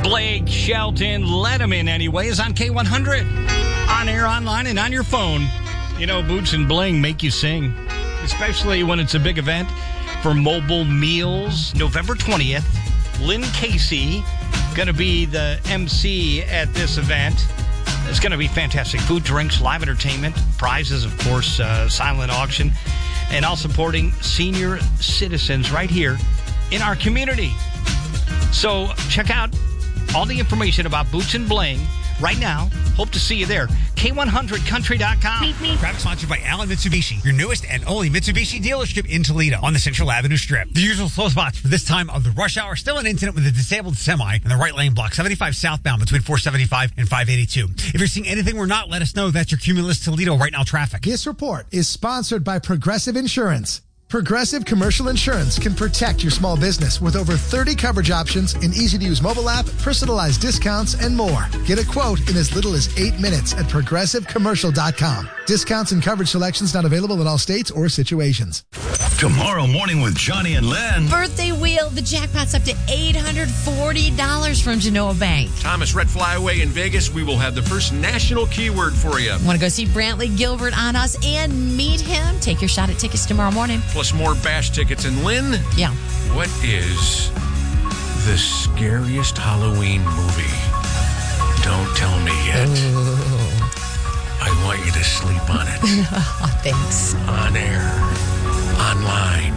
Blake Shelton, Let Him In Anyway, is on K100. On air, online, and on your phone. You know, Boots and Bling make you sing, especially when it's a big event for Mobile Meals. November 20th, Lynn Casey going to be the MC at this event. It's going to be fantastic. Food, drinks, live entertainment, prizes, of course, silent auction, and all supporting senior citizens right here in our community. So check out all the information about Boots and Bling right now. Hope to see you there. K100country.com. Traffic sponsored by Allen Mitsubishi, your newest and only Mitsubishi dealership in Toledo on the Central Avenue Strip. The usual slow spots for this time of the rush hour. Still an incident with a disabled semi in the right lane block, 75 southbound between 475 and 582. If you're seeing anything we're not, let us know. That's your Cumulus Toledo right now traffic. This report is sponsored by Progressive Insurance. Progressive Commercial Insurance can protect your small business with over 30 coverage options, an easy-to-use mobile app, personalized discounts, and more. Get a quote in as little as 8 minutes at ProgressiveCommercial.com. Discounts and coverage selections not available in all states or situations. Tomorrow morning with Johnny and Len. Birthday wheel. The jackpot's up to $840 from Genoa Bank. Thomas Rhett Flyaway in Vegas. We will have the first national keyword for you. Want to go see Brantley Gilbert on us and meet him? Take your shot at tickets tomorrow morning. Plus more Bash tickets. And Lynn, yeah, what is the scariest Halloween movie? Don't tell me yet. I want you to sleep on it. Thanks. On air, online,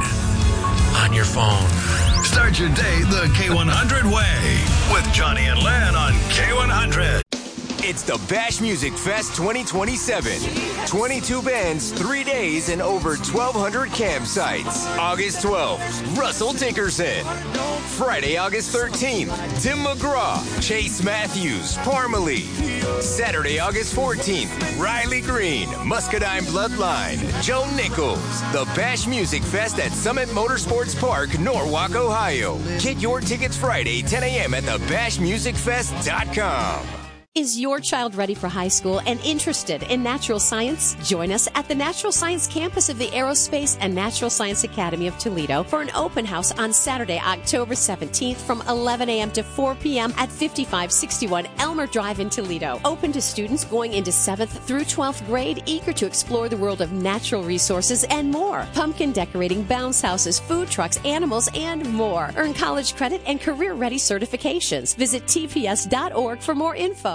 on your phone. Start your day the K100 way with Johnny and Len on K100. It's the Bash Music Fest 2027. 22 bands, 3 days, and over 1,200 campsites. August 12th, Russell Dickerson. Friday, August 13th, Tim McGraw, Chase Matthews, Parmalee. Saturday, August 14th, Riley Green, Muscadine Bloodline, Joe Nichols. The Bash Music Fest at Summit Motorsports Park, Norwalk, Ohio. Get your tickets Friday, 10 a.m. at thebashmusicfest.com. Is your child ready for high school and interested in natural science? Join us at the Natural Science Campus of the Aerospace and Natural Science Academy of Toledo for an open house on Saturday, October 17th from 11 a.m. to 4 p.m. at 5561 Elmer Drive in Toledo. Open to students going into 7th through 12th grade, eager to explore the world of natural resources and more. Pumpkin decorating, bounce houses, food trucks, animals, and more. Earn college credit and career-ready certifications. Visit tps.org for more info.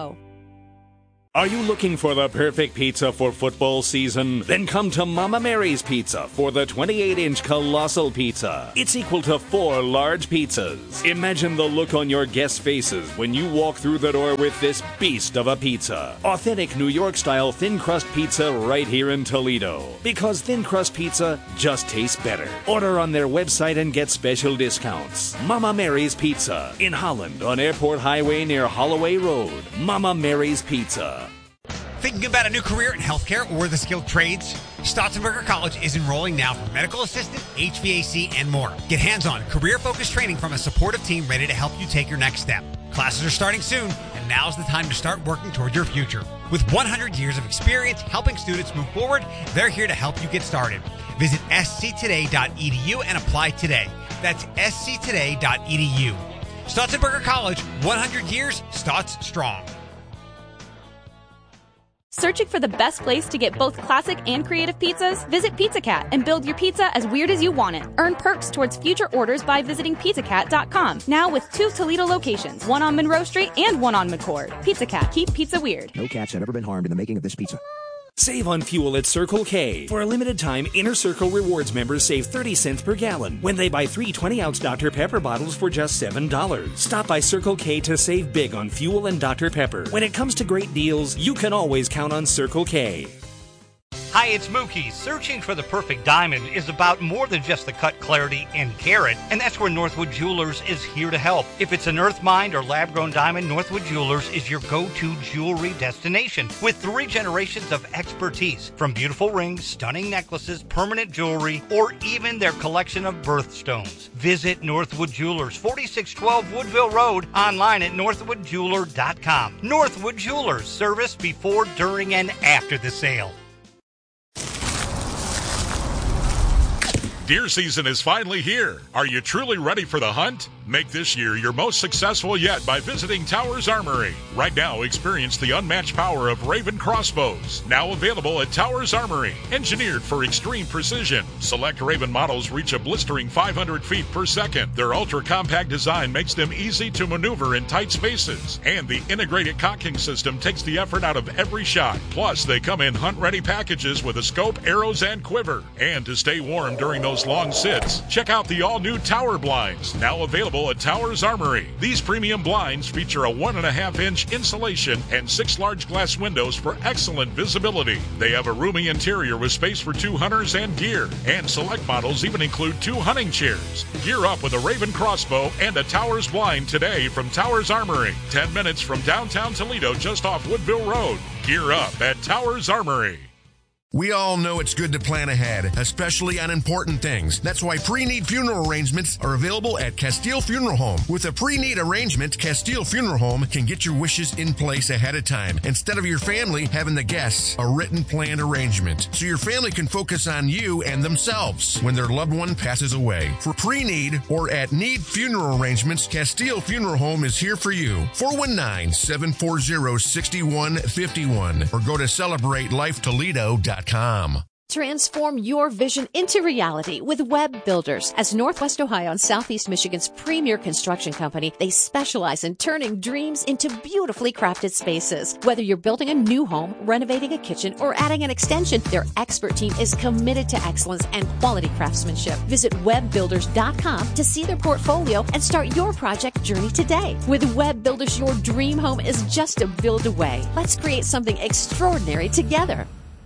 Are you looking for the perfect pizza for football season? Then come to Mama Mary's Pizza for the 28-inch colossal pizza. It's equal to 4 large pizzas. Imagine the look on your guests' faces when you walk through the door with this beast of a pizza. Authentic New York-style thin crust pizza right here in Toledo. Because thin crust pizza just tastes better. Order on their website and get special discounts. Mama Mary's Pizza in Holland on Airport Highway near Holloway Road. Mama Mary's Pizza. Thinking about a new career in healthcare or the skilled trades? Stotzenberger College is enrolling now for medical assistant, HVAC, and more. Get hands-on, career-focused training from a supportive team ready to help you take your next step. Classes are starting soon, and now's the time to start working toward your future. With 100 years of experience helping students move forward, they're here to help you get started. Visit sctoday.edu and apply today. That's sctoday.edu. Stotzenberger College, 100 years, Stotz strong. Searching for the best place to get both classic and creative pizzas? Visit Pizza Cat and build your pizza as weird as you want it. Earn perks towards future orders by visiting pizzacat.com. Now with 2 Toledo locations, one on Monroe Street and one on McCord. Pizza Cat, keep pizza weird. No cats have ever been harmed in the making of this pizza. Save on fuel at Circle K. For a limited time, Inner Circle Rewards members save 30 cents per gallon when they buy 3 20-ounce Dr. Pepper bottles for just $7. Stop by Circle K to save big on fuel and Dr. Pepper. When it comes to great deals, you can always count on Circle K. Hi, it's Mookie. Searching for the perfect diamond is about more than just the cut, clarity, and carat, and that's where Northwood Jewelers is here to help. If it's an earth mined or lab-grown diamond, Northwood Jewelers is your go-to jewelry destination with 3 generations of expertise, from beautiful rings, stunning necklaces, permanent jewelry, or even their collection of birthstones. Visit Northwood Jewelers, 4612 Woodville Road, online at northwoodjeweler.com. Northwood Jewelers, service before, during, and after the sale. Deer season is finally here. Are you truly ready for the hunt? Make this year your most successful yet by visiting Towers Armory. Right now, experience the unmatched power of Raven crossbows. Now available at Towers Armory. Engineered for extreme precision. Select Raven models reach a blistering 500 feet per second. Their ultra-compact design makes them easy to maneuver in tight spaces. And the integrated cocking system takes the effort out of every shot. Plus, they come in hunt-ready packages with a scope, arrows, and quiver. And to stay warm during those long sits, check out the all-new Tower blinds. Now available at Towers Armory. These premium blinds feature a 1.5-inch insulation and 6 large glass windows for excellent visibility. They have a roomy interior with space for 2 hunters and gear. And select models even include 2 hunting chairs. Gear up with a Raven crossbow and a Towers blind today from Towers Armory. 10 minutes from downtown Toledo, just off Woodville Road. Gear up at Towers Armory. We all know it's good to plan ahead, especially on important things. That's why pre-need funeral arrangements are available at Castile Funeral Home. With a pre-need arrangement, Castile Funeral Home can get your wishes in place ahead of time, instead of your family having the guests a written planned arrangement, so your family can focus on you and themselves when their loved one passes away. For pre-need or at need funeral arrangements, Castile Funeral Home is here for you. 419-740-6151 or go to CelebrateLifeToledo.com. Transform your vision into reality with Web Builders. As Northwest Ohio and Southeast Michigan's premier construction company, they specialize in turning dreams into beautifully crafted spaces. Whether you're building a new home, renovating a kitchen, or adding an extension, their expert team is committed to excellence and quality craftsmanship. Visit webbuilders.com to see their portfolio and start your project journey today. With Web Builders, your dream home is just a build away. Let's create something extraordinary together.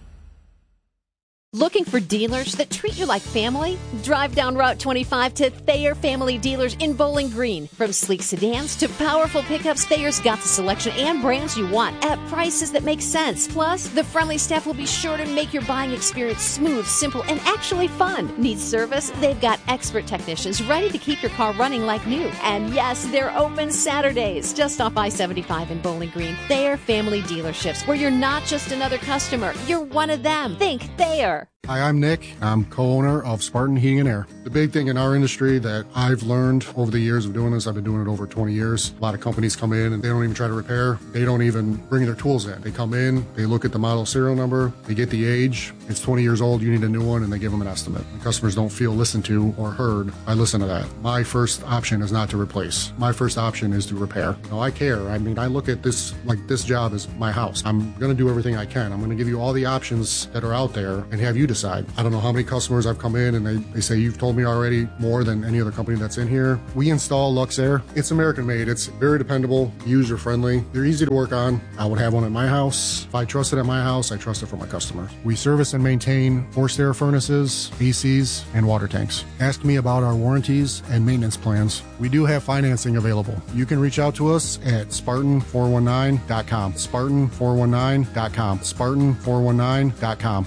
Looking for dealers that treat you like family? Drive down Route 25 to Thayer Family Dealers in Bowling Green. From sleek sedans to powerful pickups, Thayer's got the selection and brands you want at prices that make sense. Plus, the friendly staff will be sure to make your buying experience smooth, simple, and actually fun. Need service? They've got expert technicians ready to keep your car running like new. And yes, they're open Saturdays, just off I-75 in Bowling Green. Thayer Family Dealerships, where you're not just another customer, you're one of them. Think Thayer. Hi, I'm Nick. I'm co-owner of Spartan Heating and Air. The big thing in our industry that I've learned over the years of doing this, I've been doing it over 20 years. A lot of companies come in and they don't even try to repair. They don't even bring their tools in. They come in, they look at the model serial number, they get the age. It's 20 years old, you need a new one, and they give them an estimate. The customers don't feel listened to or heard. I listen to that. My first option is not to replace. My first option is to repair. I care. I mean, I look at this like this job is my house. I'm going to do everything I can. I'm going to give you all the options that are out there and have you decide. I don't know how many customers I've come in and they say, you've told me already more than any other company that's in here. We install Luxair. It's American made. It's very dependable, user friendly. They're easy to work on. I would have one at my house. If I trust it at my house, I trust it for my customers. We service and maintain forced air furnaces, ACs, and water tanks. Ask me about our warranties and maintenance plans. We do have financing available. You can reach out to us at Spartan419.com. Spartan419.com. Spartan419.com.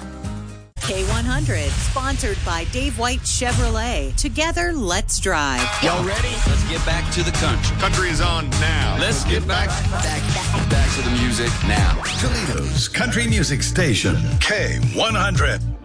K100, sponsored by Dave White Chevrolet. Together, let's drive. Y'all ready? Let's get back to the country. Country is on now. Let's get back to the music now. Toledo's country music station, K100.